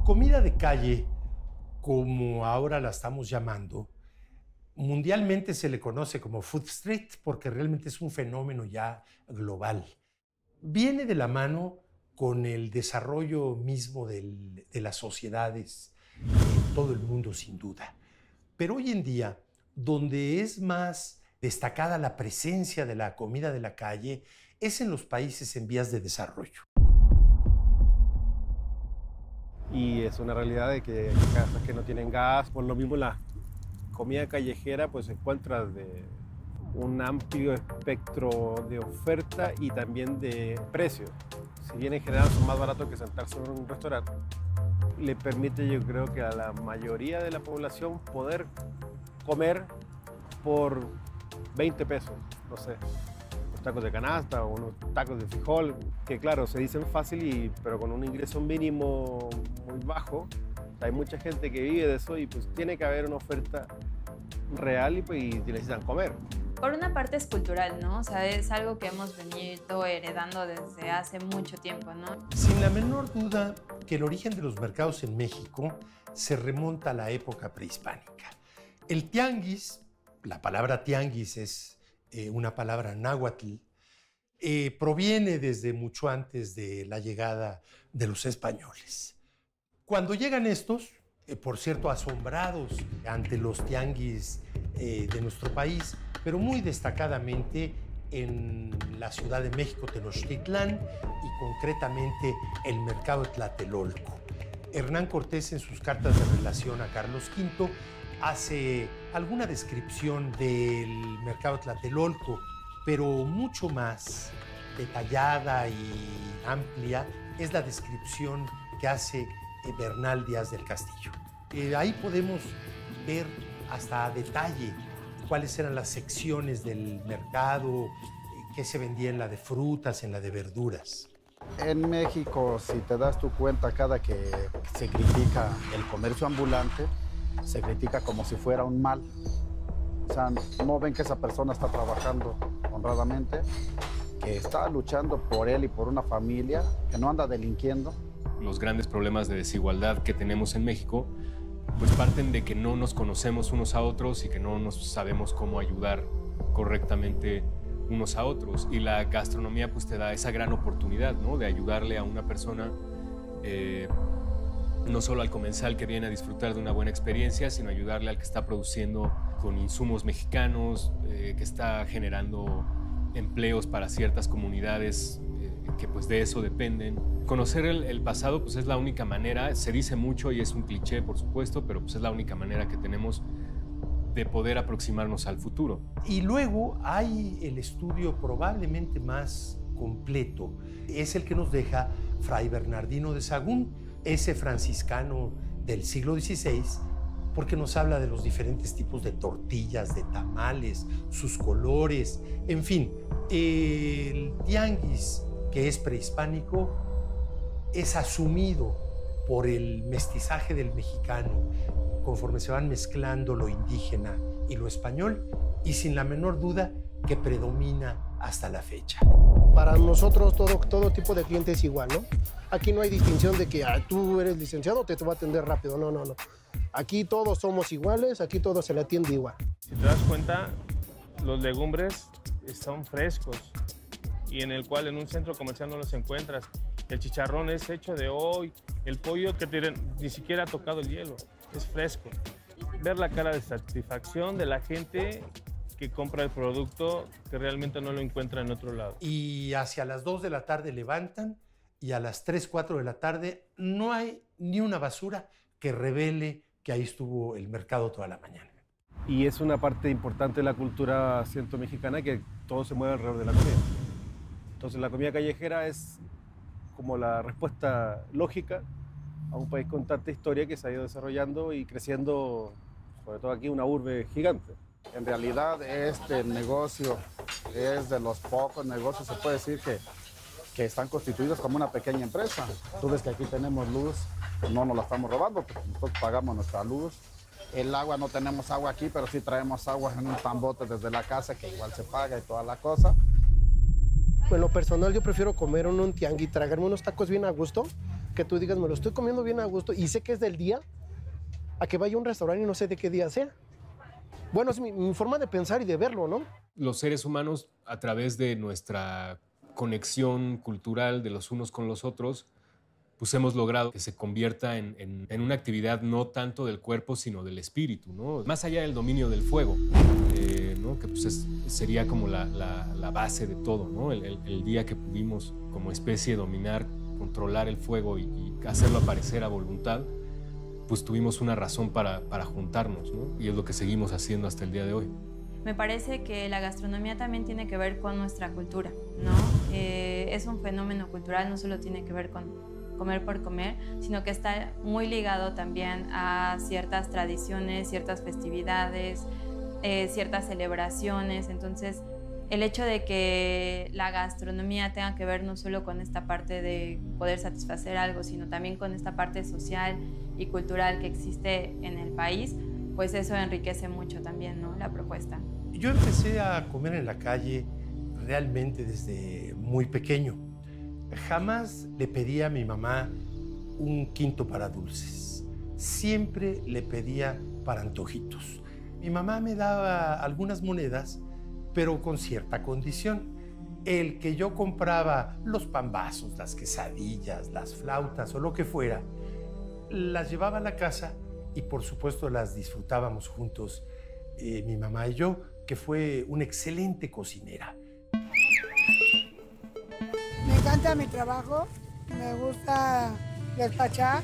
Comida de calle, como ahora la estamos llamando, mundialmente se le conoce como food street porque realmente es un fenómeno ya global. Viene de la mano con el desarrollo mismo de las sociedades en todo el mundo, sin duda. Pero hoy en día, donde es más destacada la presencia de la comida de la calle, es en los países en vías de desarrollo. Y es una realidad de que hay casas que no tienen gas. Por lo mismo la comida callejera pues se encuentra de un amplio espectro de oferta y también de precio. Si bien en general son más baratos que sentarse en un restaurante, le permite, yo creo, que a la mayoría de la población poder comer por 20 pesos, no sé, unos tacos de canasta o unos tacos de frijol, que claro, se dicen fácil, pero con un ingreso mínimo muy bajo. Hay mucha gente que vive de eso y pues tiene que haber una oferta real y necesitan comer. Por una parte es cultural, ¿no? O sea, es algo que hemos venido heredando desde hace mucho tiempo, ¿no? Sin la menor duda que el origen de los mercados en México se remonta a la época prehispánica. El tianguis, la palabra tianguis es una palabra náhuatl, proviene desde mucho antes de la llegada de los españoles. Cuando llegan estos, por cierto, asombrados ante los tianguis de nuestro país, pero muy destacadamente en la Ciudad de México, Tenochtitlán, y concretamente el mercado de Tlatelolco. Hernán Cortés, en sus cartas de relación a Carlos V, hace alguna descripción del mercado de Tlatelolco, pero mucho más detallada y amplia es la descripción que hace Bernal Díaz del Castillo. Ahí podemos ver hasta a detalle cuáles eran las secciones del mercado, qué se vendía en la de frutas, en la de verduras. En México, si te das tu cuenta, cada que se critica el comercio ambulante, se critica como si fuera un mal. O sea, no ven que esa persona está trabajando honradamente, que está luchando por él y por una familia, que no anda delinquiendo. Los grandes problemas de desigualdad que tenemos en México pues parten de que no nos conocemos unos a otros y que no nos sabemos cómo ayudar correctamente unos a otros. Y la gastronomía pues te da esa gran oportunidad, ¿no? De ayudarle a una persona, no solo al comensal que viene a disfrutar de una buena experiencia, sino ayudarle al que está produciendo con insumos mexicanos, que está generando empleos para ciertas comunidades que pues de eso dependen. Conocer el pasado pues es la única manera, se dice mucho y es un cliché por supuesto, pero pues es la única manera que tenemos de poder aproximarnos al futuro. Y luego hay el estudio probablemente más completo, es el que nos deja Fray Bernardino de Sahagún, ese franciscano del siglo XVI, porque nos habla de los diferentes tipos de tortillas, de tamales, sus colores, en fin, el tianguis que es prehispánico es asumido por el mestizaje del mexicano conforme se van mezclando lo indígena y lo español, y sin la menor duda que predomina hasta la fecha. Para nosotros todo tipo de cliente es igual, ¿no? Aquí no hay distinción de que tú eres licenciado, te va a atender rápido, no. Aquí todos somos iguales, aquí todos se le atiende igual. Si te das cuenta, los legumbres son frescos y en el cual en un centro comercial no los encuentras. El chicharrón es hecho de hoy, el pollo que ni siquiera ha tocado el hielo, es fresco. Ver la cara de satisfacción de la gente que compra el producto que realmente no lo encuentra en otro lado. Y hacia las 2 de la tarde levantan y a las 3, 4 de la tarde no hay ni una basura que revele que ahí estuvo el mercado toda la mañana. Y es una parte importante de la cultura siento mexicana que todo se mueve alrededor de la comida. Entonces la comida callejera es como la respuesta lógica a un país con tanta historia que se ha ido desarrollando y creciendo, sobre todo aquí, una urbe gigante. En realidad este negocio es de los pocos negocios, se puede decir, que están constituidos como una pequeña empresa. Tú ves que aquí tenemos luz, no nos la estamos robando, porque nosotros pagamos nuestra luz. El agua, no tenemos agua aquí, pero sí traemos agua en un tambote desde la casa, que igual se paga y toda la cosa. En lo personal yo prefiero comer en un tianguis, tragarme unos tacos bien a gusto, que tú digas, me lo estoy comiendo bien a gusto y sé que es del día, a que vaya a un restaurante y no sé de qué día sea. Bueno, es mi forma de pensar y de verlo, ¿no? Los seres humanos, a través de nuestra conexión cultural de los unos con los otros, pues hemos logrado que se convierta en una actividad no tanto del cuerpo, sino del espíritu, ¿no? Más allá del dominio del fuego, ¿no? Que pues sería como la base de todo, ¿no? El día que pudimos como especie dominar, controlar el fuego y hacerlo aparecer a voluntad, pues tuvimos una razón para juntarnos, ¿no? Y es lo que seguimos haciendo hasta el día de hoy. Me parece que la gastronomía también tiene que ver con nuestra cultura, ¿no? Es un fenómeno cultural, no solo tiene que ver con comer por comer, sino que está muy ligado también a ciertas tradiciones, ciertas festividades, ciertas celebraciones. Entonces, el hecho de que la gastronomía tenga que ver no solo con esta parte de poder satisfacer algo, sino también con esta parte social y cultural que existe en el país, pues eso enriquece mucho también, ¿no? La propuesta. Yo empecé a comer en la calle realmente desde muy pequeño. Jamás le pedí a mi mamá un quinto para dulces. Siempre le pedía para antojitos. Mi mamá me daba algunas monedas, pero con cierta condición. El que yo compraba los pambazos, las quesadillas, las flautas o lo que fuera, las llevaba a la casa y por supuesto las disfrutábamos juntos, mi mamá y yo, que fue una excelente cocinera. Me encanta mi trabajo, me gusta despachar.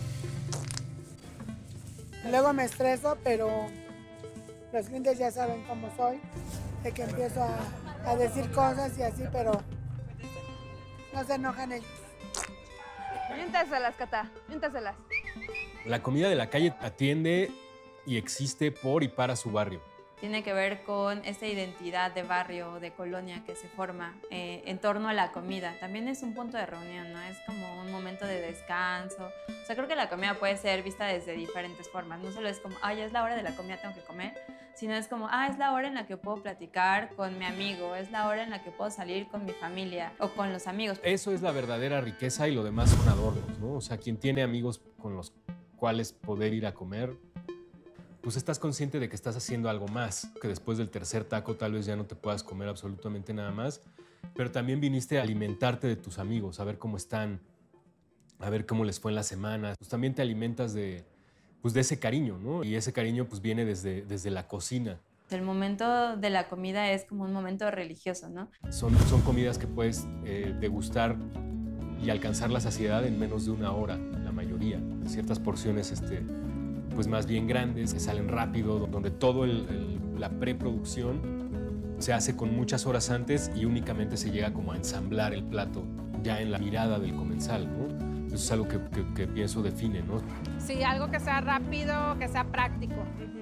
Luego me estreso, pero los clientes ya saben cómo soy, de que empiezo a decir cosas y así, pero no se enojan ellos. Miéntaselas, Cata, miéntaselas. La comida de la calle atiende y existe por y para su barrio. Tiene que ver con esta identidad de barrio, de colonia que se forma en torno a la comida. También es un punto de reunión, ¿no? Es como un momento de descanso. O sea, creo que la comida puede ser vista desde diferentes formas. No solo es como, ay, ya es la hora de la comida, tengo que comer, sino es como, es la hora en la que puedo platicar con mi amigo, es la hora en la que puedo salir con mi familia o con los amigos. Eso es la verdadera riqueza y lo demás son adornos, ¿no? O sea, quien tiene amigos con los cuales poder ir a comer, pues estás consciente de que estás haciendo algo más, que después del tercer taco tal vez ya no te puedas comer absolutamente nada más, pero también viniste a alimentarte de tus amigos, a ver cómo están, a ver cómo les fue en la semana. Pues también te alimentas de ese cariño, ¿no? Y ese cariño pues viene desde la cocina. El momento de la comida es como un momento religioso, ¿no? Son comidas que puedes degustar y alcanzar la saciedad en menos de una hora, la mayoría. Ciertas porciones pues más bien grandes, que salen rápido, donde todo la preproducción se hace con muchas horas antes y únicamente se llega como a ensamblar el plato ya en la mirada del comensal, ¿no? Eso es algo que pienso define, ¿no? Sí, algo que sea rápido, que sea práctico.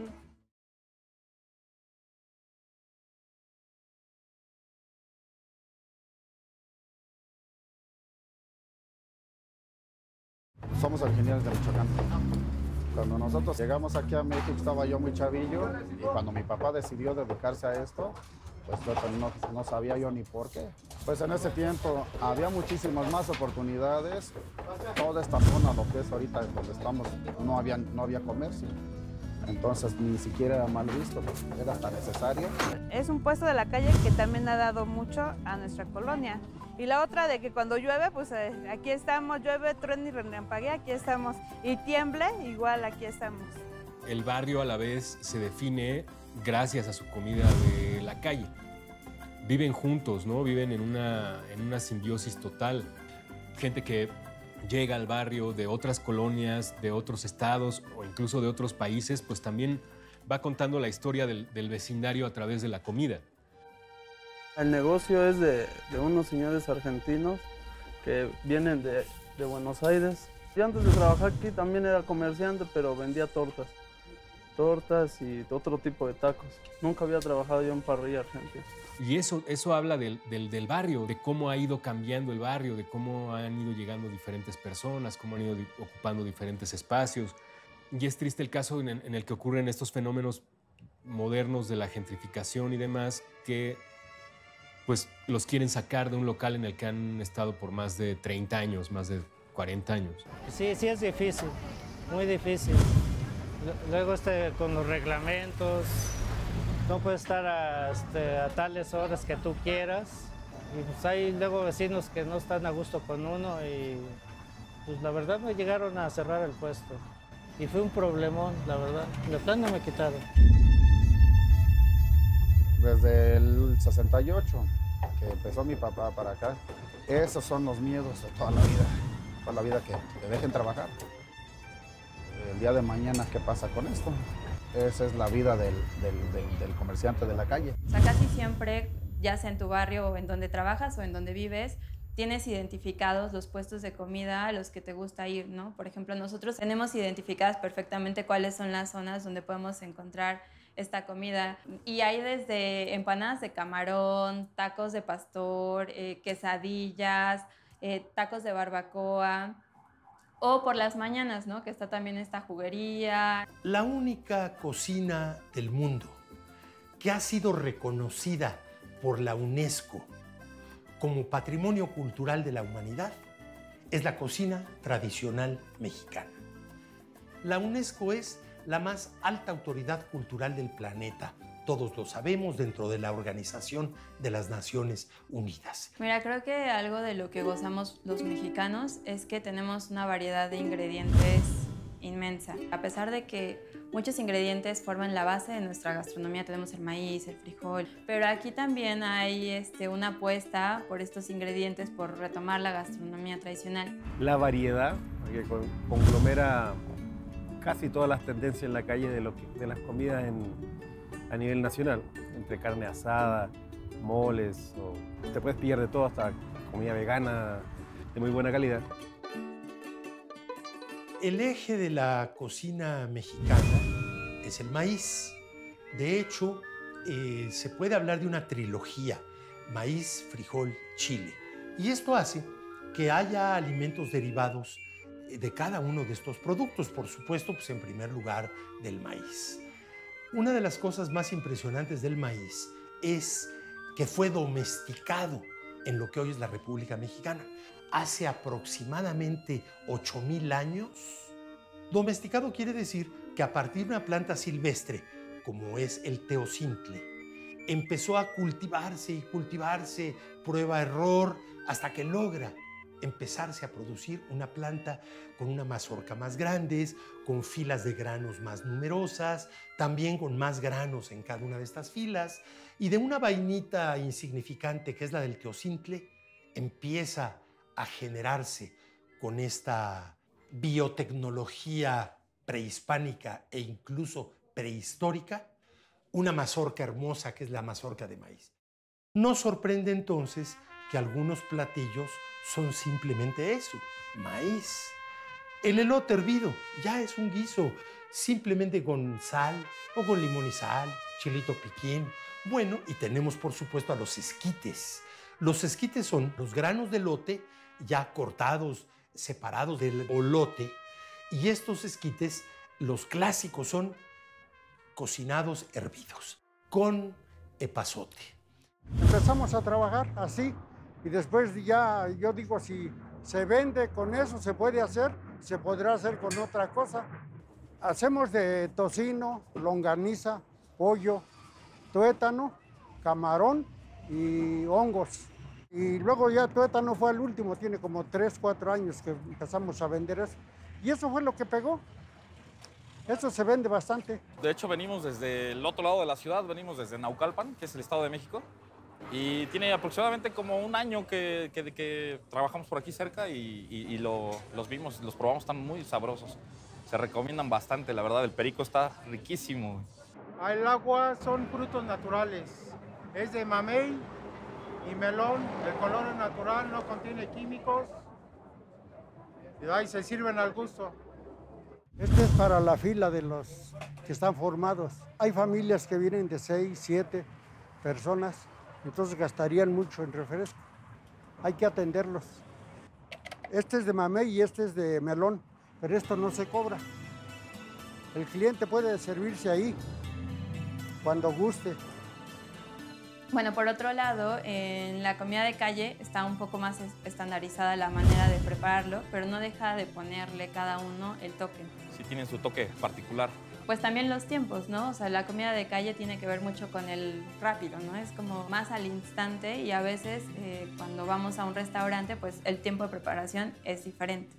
Somos originarios de Michoacán. Cuando nosotros llegamos aquí a México estaba yo muy chavillo y cuando mi papá decidió dedicarse a esto, pues no sabía yo ni por qué. Pues en ese tiempo había muchísimas más oportunidades. Toda esta zona, lo que es ahorita donde estamos, no había comercio. Entonces ni siquiera era mal visto, era hasta necesario. Es un puesto de la calle que también ha dado mucho a nuestra colonia. Y la otra de que cuando llueve, pues aquí estamos, llueve, truena y relampaguea, aquí estamos. Y tiemble, igual aquí estamos. El barrio a la vez se define gracias a su comida de la calle. Viven juntos, ¿no? Viven en una simbiosis total. Gente que llega al barrio de otras colonias, de otros estados o incluso de otros países, pues también va contando la historia del vecindario a través de la comida. El negocio es de unos señores argentinos que vienen de Buenos Aires. Yo antes de trabajar aquí también era comerciante, pero vendía tortas y otro tipo de tacos. Nunca había trabajado yo en parrilla argentina. Y eso habla del barrio, de cómo ha ido cambiando el barrio, de cómo han ido llegando diferentes personas, cómo han ido ocupando diferentes espacios. Y es triste el caso en el que ocurren estos fenómenos modernos de la gentrificación y demás, que pues los quieren sacar de un local en el que han estado por más de 30 años, más de 40 años. Sí, sí es difícil, muy difícil. Luego con los reglamentos, no puedes estar a tales horas que tú quieras. Y pues hay luego vecinos que no están a gusto con uno y pues la verdad me llegaron a cerrar el puesto. Y fue un problemón, la verdad. De plano me quitaron. Desde el 68, que empezó mi papá para acá, esos son los miedos de toda la vida que dejen trabajar. El día de mañana, ¿qué pasa con esto? Esa es la vida del comerciante de la calle. O sea, casi siempre, ya sea en tu barrio o en donde trabajas o en donde vives, tienes identificados los puestos de comida a los que te gusta ir, ¿no? Por ejemplo, nosotros tenemos identificadas perfectamente cuáles son las zonas donde podemos encontrar esta comida. Y hay desde empanadas de camarón, tacos de pastor, quesadillas, tacos de barbacoa. O por las mañanas, ¿no? Que está también esta juguería. La única cocina del mundo que ha sido reconocida por la UNESCO como Patrimonio Cultural de la Humanidad es la cocina tradicional mexicana. La UNESCO es la más alta autoridad cultural del planeta. Todos lo sabemos dentro de la Organización de las Naciones Unidas. Mira, creo que algo de lo que gozamos los mexicanos es que tenemos una variedad de ingredientes inmensa. A pesar de que muchos ingredientes forman la base de nuestra gastronomía, tenemos el maíz, el frijol, pero aquí también hay una apuesta por estos ingredientes, por retomar la gastronomía tradicional. La variedad, que conglomera casi todas las tendencias en la calle de las comidas a nivel nacional, entre carne asada, moles, o te puedes pillar de todo, hasta comida vegana de muy buena calidad. El eje de la cocina mexicana es el maíz. De hecho, se puede hablar de una trilogía: maíz, frijol, chile. Y esto hace que haya alimentos derivados de cada uno de estos productos, por supuesto, pues en primer lugar del maíz. Una de las cosas más impresionantes del maíz es que fue domesticado en lo que hoy es la República Mexicana. Hace aproximadamente 8,000 años. Domesticado quiere decir que a partir de una planta silvestre, como es el teocintle, empezó a cultivarse y cultivarse, prueba-error, hasta que logra empezarse a producir una planta con una mazorca más grandes, con filas de granos más numerosas, también con más granos en cada una de estas filas, y de una vainita insignificante que es la del teocintle, empieza a generarse con esta biotecnología prehispánica e incluso prehistórica, una mazorca hermosa que es la mazorca de maíz. No sorprende entonces que algunos platillos son simplemente eso, maíz. El elote hervido ya es un guiso, simplemente con sal o con limón y sal, chilito piquín. Bueno, y tenemos por supuesto a los esquites. Los esquites son los granos de elote ya cortados, separados del olote, y estos esquites, los clásicos, son cocinados hervidos con epazote. Empezamos a trabajar así y después ya, yo digo, si se vende con eso, se puede hacer, se podrá hacer con otra cosa. Hacemos de tocino, longaniza, pollo, tuétano, camarón y hongos. Y luego ya tuétano fue el último, tiene como 3, 4 años que empezamos a vender eso. Y eso fue lo que pegó. Eso se vende bastante. De hecho, venimos desde el otro lado de la ciudad, venimos desde Naucalpan, que es el Estado de México. Y tiene aproximadamente como un año que trabajamos por aquí cerca y los vimos, los probamos, están muy sabrosos. Se recomiendan bastante, la verdad, el perico está riquísimo. El agua son frutos naturales, es de mamey y melón, el color es natural, no contiene químicos y ahí se sirven al gusto. Este es para la fila de los que están formados. Hay familias que vienen de 6, 7 personas, entonces gastarían mucho en refresco. Hay que atenderlos. Este es de mamey y este es de melón, pero esto no se cobra. El cliente puede servirse ahí cuando guste. Bueno, por otro lado, en la comida de calle está un poco más estandarizada la manera de prepararlo, pero no deja de ponerle cada uno el toque. Sí tienen su toque particular. Pues también los tiempos, ¿no? O sea, la comida de calle tiene que ver mucho con el rápido, ¿no? Es como más al instante y a veces cuando vamos a un restaurante, pues el tiempo de preparación es diferente.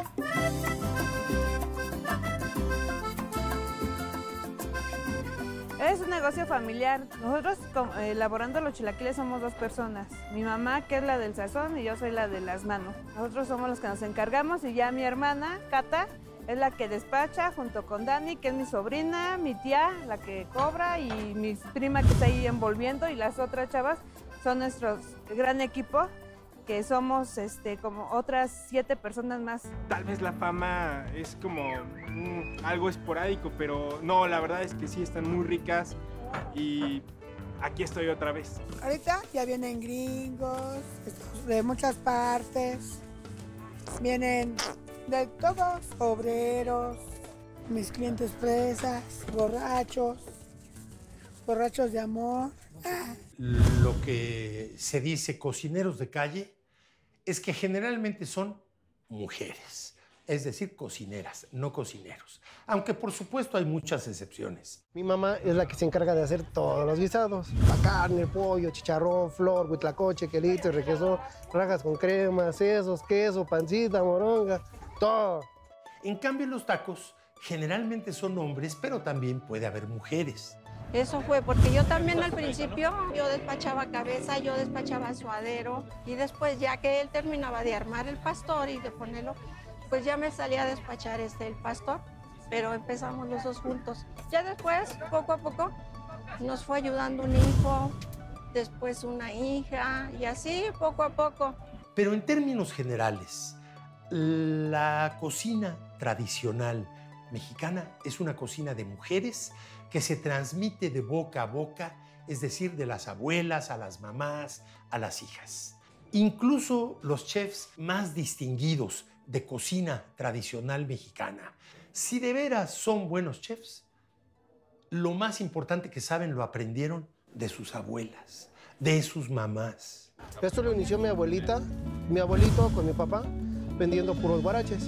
Es un negocio familiar. Nosotros elaborando los chilaquiles somos 2 personas. Mi mamá, que es la del sazón, y yo soy la de las manos. Nosotros somos los que nos encargamos y ya mi hermana, Cata, es la que despacha junto con Dani, que es mi sobrina, mi tía, la que cobra, y mi prima que está ahí envolviendo, y las otras chavas son nuestro gran equipo, que somos como otras 7 personas más. Tal vez la fama es como algo esporádico, pero no, la verdad es que sí están muy ricas y aquí estoy otra vez. Ahorita ya vienen gringos de muchas partes, vienen de todos, obreros, mis clientes fresas, borrachos de amor. Lo que se dice cocineros de calle es que generalmente son mujeres, es decir, cocineras, no cocineros. Aunque por supuesto hay muchas excepciones. Mi mamá es la que se encarga de hacer todos los guisados. La carne, pollo, chicharrón, flor, huitlacoche, quelite, requesón, rajas con crema, sesos, queso, pancita, moronga, todo. En cambio, los tacos generalmente son hombres, pero también puede haber mujeres. Eso fue porque yo también al principio yo despachaba cabeza, yo despachaba suadero y después ya que él terminaba de armar el pastor y de ponerlo, pues ya me salía a despachar el pastor, pero empezamos los 2 juntos. Ya después, poco a poco, nos fue ayudando un hijo, después una hija y así poco a poco. Pero en términos generales, la cocina tradicional mexicana es una cocina de mujeres que se transmite de boca a boca, es decir, de las abuelas a las mamás, a las hijas. Incluso los chefs más distinguidos de cocina tradicional mexicana, si de veras son buenos chefs, lo más importante que saben lo aprendieron de sus abuelas, de sus mamás. Esto lo inició mi abuelita, mi abuelito con mi papá, vendiendo puros guaraches.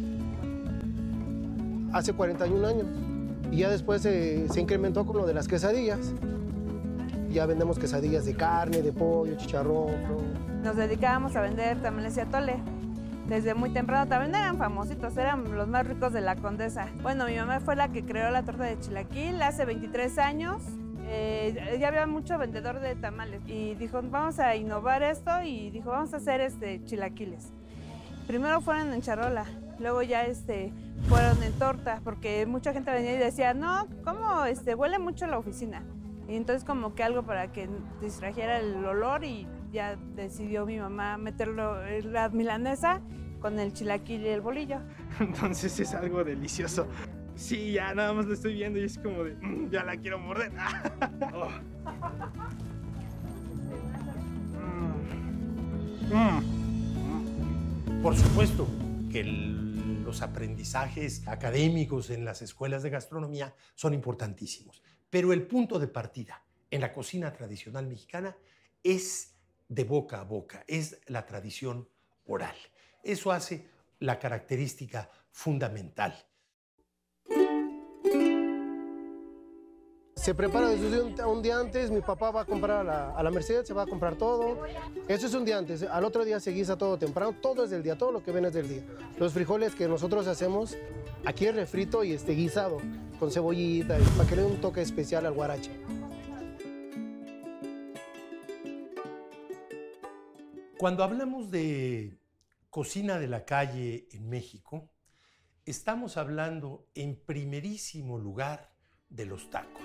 Hace 41 años. Y ya después se incrementó con lo de las quesadillas. Ya vendemos quesadillas de carne, de pollo, chicharrón. Nos dedicábamos a vender tamales y atole. Desde muy temprano también eran famositos, eran los más ricos de la Condesa. Bueno, mi mamá fue la que creó la torta de chilaquil hace 23 años. Ya había mucho vendedor de tamales y dijo, vamos a innovar esto y dijo, vamos a hacer chilaquiles. Primero fueron en charola, luego ya fueron en torta, porque mucha gente venía y decía, no, ¿cómo huele mucho la oficina? Y entonces como que algo para que distrajera el olor y ya decidió mi mamá meterlo en la milanesa con el chilaquil y el bolillo. Entonces es algo delicioso. Sí, ya nada más lo estoy viendo y es como de, ya la quiero morder. Oh. Por supuesto que los aprendizajes académicos en las escuelas de gastronomía son importantísimos, pero el punto de partida en la cocina tradicional mexicana es de boca a boca, es la tradición oral. Eso hace la característica fundamental. Se prepara desde un día antes, mi papá va a comprar a la Merced, se va a comprar todo. Eso es un día antes, al otro día se guisa todo temprano, todo es del día, todo lo que ven es del día. Los frijoles que nosotros hacemos, aquí es refrito y guisado, con cebollita, para que le dé un toque especial al guarache. Cuando hablamos de cocina de la calle en México, estamos hablando en primerísimo lugar de los tacos.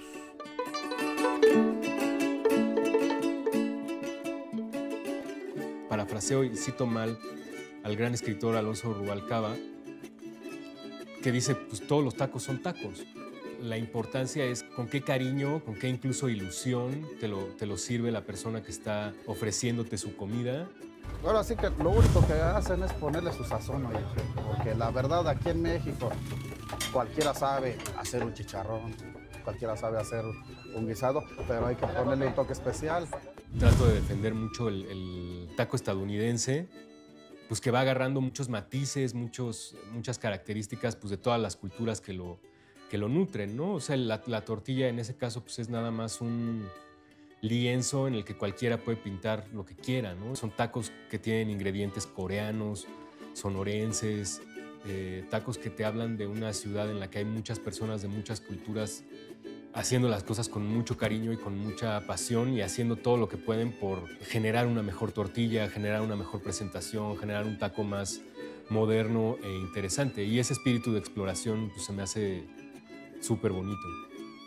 Parafraseo y cito mal al gran escritor Alonso Rubalcaba, que dice, pues todos los tacos son tacos. La importancia es con qué cariño, con qué incluso ilusión te lo sirve la persona que está ofreciéndote su comida. Ahora sí que lo único que hacen es ponerle su sazón, oye, porque la verdad aquí en México cualquiera sabe hacer un chicharrón, cualquiera sabe hacer un guisado, pero hay que ponerle un toque especial. Trato de defender mucho el taco estadounidense, pues que va agarrando muchos matices, muchas características pues de todas las culturas que lo nutren, ¿no? O sea, la tortilla en ese caso pues es nada más un lienzo en el que cualquiera puede pintar lo que quiera, ¿no? Son tacos que tienen ingredientes coreanos, sonorenses, tacos que te hablan de una ciudad en la que hay muchas personas de muchas culturas haciendo las cosas con mucho cariño y con mucha pasión y haciendo todo lo que pueden por generar una mejor tortilla, generar una mejor presentación, generar un taco más moderno e interesante. Y ese espíritu de exploración pues, se me hace súper bonito.